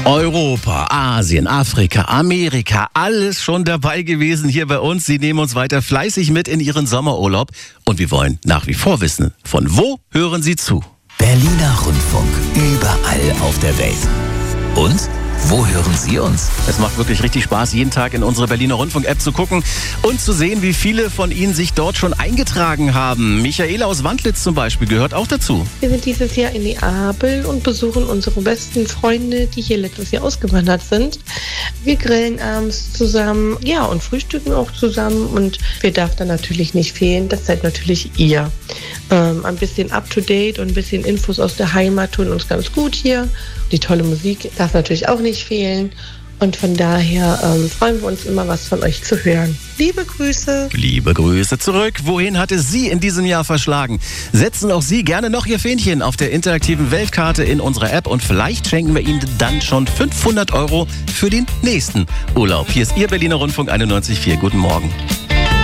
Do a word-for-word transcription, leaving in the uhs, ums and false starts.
Europa, Asien, Afrika, Amerika, alles schon dabei gewesen hier bei uns. Sie nehmen uns weiter fleißig mit in Ihren Sommerurlaub. Und wir wollen nach wie vor wissen, von wo hören Sie zu? Berliner Rundfunk, überall auf der Welt. Und wo hören Sie uns? Es macht wirklich richtig Spaß, jeden Tag in unsere Berliner Rundfunk-App zu gucken und zu sehen, wie viele von Ihnen sich dort schon eingetragen haben. Michaela aus Wandlitz zum Beispiel gehört auch dazu. Wir sind dieses Jahr in Neapel und besuchen unsere besten Freunde, die hier letztes Jahr ausgewandert sind. Wir grillen abends zusammen, ja, und frühstücken auch zusammen. Und wer darf dann natürlich nicht fehlen? Das seid natürlich ihr. Ähm, ein bisschen up-to-date und ein bisschen Infos aus der Heimat tun uns ganz gut hier. Die tolle Musik darf natürlich auch nicht fehlen. Und von daher ähm, freuen wir uns immer, was von euch zu hören. Liebe Grüße. Liebe Grüße zurück. Wohin hat es Sie in diesem Jahr verschlagen? Setzen auch Sie gerne noch Ihr Fähnchen auf der interaktiven Weltkarte in unserer App und vielleicht schenken wir Ihnen dann schon fünfhundert Euro für den nächsten Urlaub. Hier ist Ihr Berliner Rundfunk einundneunzig Komma vier. Guten Morgen.